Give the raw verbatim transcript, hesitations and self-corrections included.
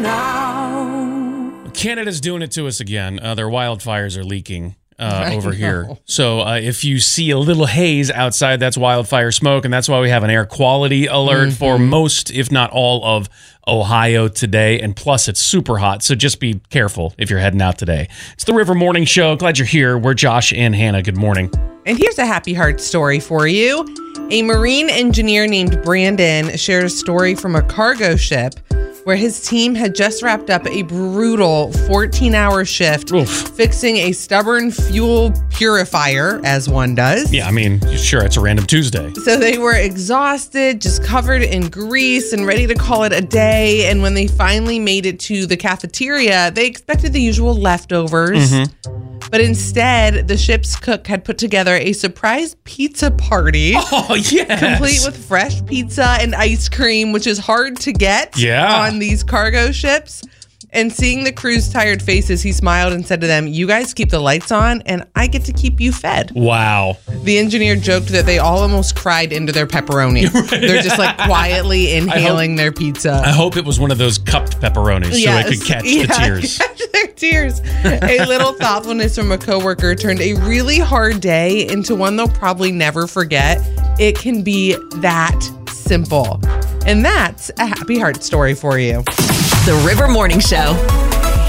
Canada's doing it to us again. Uh, their wildfires are leaking uh, over here. So uh, if you see a little haze outside, that's wildfire smoke, and that's why we have an air quality alert mm-hmm. for most, if not all, of Ohio today. And plus, it's super hot, so just be careful if you're heading out today. It's the River Morning Show. Glad you're here. We're Josh and Hannah. Good morning. And here's a happy heart story for you. A marine engineer named Brandon shared a story from a cargo ship where his team had just wrapped up a brutal fourteen-hour shift Oof. fixing a stubborn fuel purifier, as one does. Yeah, I mean, sure, it's a random Tuesday. So they were exhausted, just covered in grease and ready to call it a day. And when they finally made it to the cafeteria, they expected the usual leftovers. Mm-hmm. But instead, the ship's cook had put together a surprise pizza party. Oh, yes. Complete with fresh pizza and ice cream, which is hard to get yeah. on these cargo ships. And seeing the crew's tired faces, he smiled and said to them, "You guys keep the lights on and I get to keep you fed." Wow. The engineer joked that they all almost cried into their pepperoni. Right. They're just like quietly inhaling hope, their pizza. I hope it was one of those cupped pepperonis yes. so they could catch yeah, the tears. Catch their tears. A little thoughtfulness from a coworker turned a really hard day into one they'll probably never forget. It can be that simple. And that's a happy heart story for you. The River Morning Show.